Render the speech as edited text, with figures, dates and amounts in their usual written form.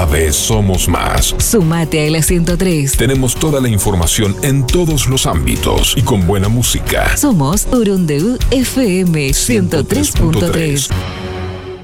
cada vez somos más. Sumate a la 103. Tenemos toda la información en todos los ámbitos y con buena música. Somos Urundeu FM 103.3.